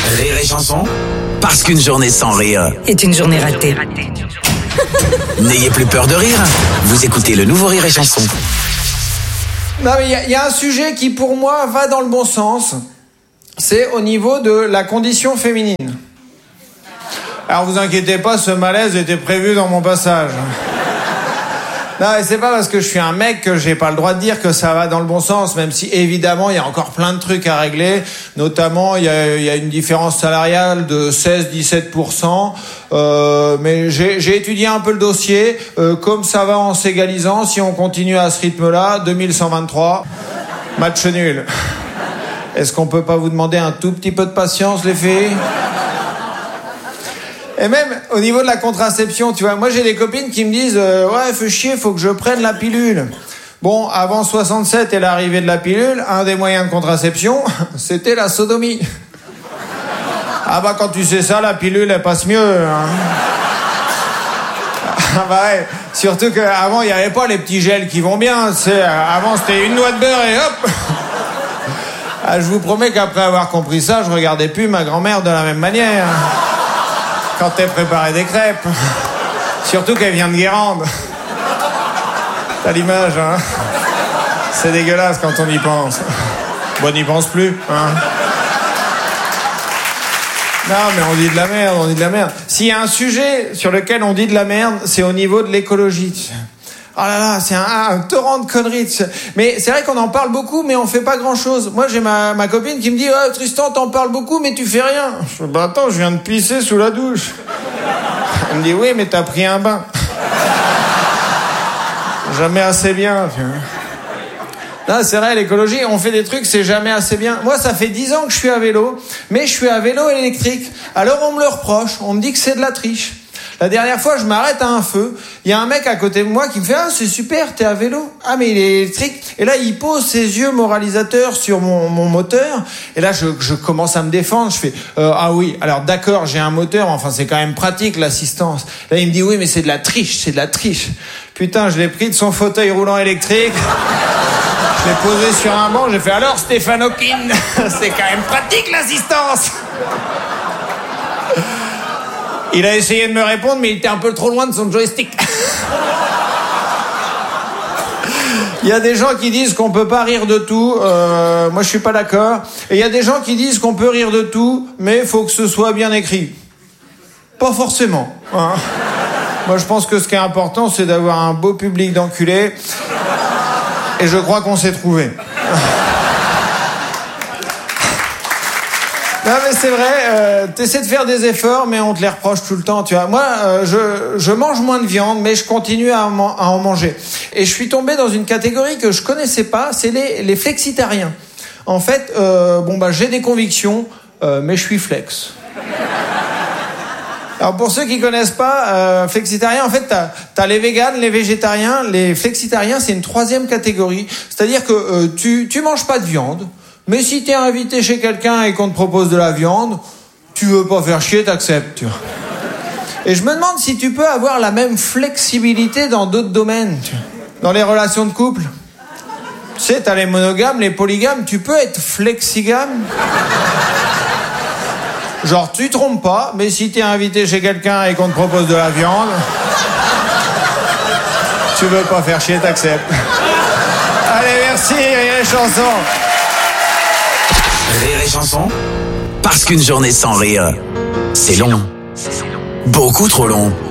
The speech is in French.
Rire et chanson, parce qu'une journée sans rire est une journée ratée. N'ayez plus peur de rire, vous écoutez le nouveau Rire et chanson. Non mais il y a un sujet qui pour moi va dans le bon sens, c'est au niveau de la condition féminine. Alors vous inquiétez pas, ce malaise était prévu dans mon passage. Non, mais c'est pas parce que je suis un mec que j'ai pas le droit de dire que ça va dans le bon sens, même si évidemment il y a encore plein de trucs à régler. Notamment il y a une différence salariale de 16-17%. Mais j'ai étudié un peu le dossier. Comme ça va en s'égalisant, si on continue à ce rythme-là, 2123, match nul. Est-ce qu'on peut pas vous demander un tout petit peu de patience, les filles ? Et même au niveau de la contraception, tu vois, moi j'ai des copines qui me disent ouais, fais chier, faut que je prenne la pilule. Bon, avant 67 et l'arrivée de la pilule, un des moyens de contraception, c'était la sodomie. Ah bah quand tu sais ça, la pilule elle passe mieux. Hein. Ah bah ouais. Surtout qu'avant il n'y avait pas les petits gels qui vont bien. Avant c'était une noix de beurre et hop. Ah, je vous promets qu'après avoir compris ça, je regardais plus ma grand-mère de la même manière. Quand elle préparait des crêpes. Surtout qu'elle vient de Guérande. T'as l'image, hein. C'est dégueulasse quand on y pense. Bon, on n'y pense plus, hein. Non, mais on dit de la merde. S'il y a un sujet sur lequel on dit de la merde, c'est au niveau de l'écologie. Oh là là, c'est un torrent de conneries. Mais c'est vrai qu'on en parle beaucoup, mais on fait pas grand-chose. Moi, j'ai ma copine qui me dit « Tristan, t'en parles beaucoup, mais tu fais rien. » Je dis « Bah attends, je viens de pisser sous la douche. » Elle me dit « Oui, mais t'as pris un bain. » Jamais assez bien, tu vois. Non, c'est vrai, l'écologie, on fait des trucs, c'est jamais assez bien. Moi, ça fait 10 ans que je suis à vélo, mais je suis à vélo électrique. Alors, on me le reproche, on me dit que c'est de la triche. La dernière fois, je m'arrête à un feu. Il y a un mec à côté de moi qui me fait « Ah, c'est super, t'es à vélo. Ah, mais il est électrique. » Et là, il pose ses yeux moralisateurs sur mon moteur. Et là, je commence à me défendre. Je fais « Ah oui, alors d'accord, j'ai un moteur. Enfin, c'est quand même pratique, l'assistance. » Là, il me dit « Oui, mais c'est de la triche, c'est de la triche. » Putain, je l'ai pris de son fauteuil roulant électrique. Je l'ai posé sur un banc. J'ai fait « Alors, Stéphane Hawking, c'est quand même pratique, l'assistance. » Il a essayé de me répondre, mais il était un peu trop loin de son joystick. Il y a des gens qui disent qu'on peut pas rire de tout. Moi, je suis pas d'accord. Et il y a des gens qui disent qu'on peut rire de tout, mais il faut que ce soit bien écrit. Pas forcément. Hein. Moi, je pense que ce qui est important, c'est d'avoir un beau public d'enculés. Et je crois qu'on s'est trouvé. Non mais c'est vrai, t'essaies de faire des efforts, mais on te les reproche tout le temps, tu vois. Moi, je mange moins de viande, mais je continue à en manger. Et je suis tombé dans une catégorie que je connaissais pas, c'est les flexitariens. En fait, j'ai des convictions, mais je suis flex. Alors pour ceux qui connaissent pas, flexitarien, en fait, t'as les véganes, les végétariens, les flexitariens, c'est une troisième catégorie. C'est-à-dire que tu manges pas de viande. Mais si t'es invité chez quelqu'un et qu'on te propose de la viande, tu veux pas faire chier, t'acceptes, tu vois. Et je me demande si tu peux avoir la même flexibilité dans d'autres domaines, tu vois. Dans les relations de couple. Tu sais, t'as les monogames, les polygames, tu peux être flexigame. Genre, tu trompes pas, mais si t'es invité chez quelqu'un et qu'on te propose de la viande, tu veux pas faire chier, t'acceptes. Allez, merci, et les chansons. Rire et chanson, parce qu'une journée sans rire, c'est long. Beaucoup trop long.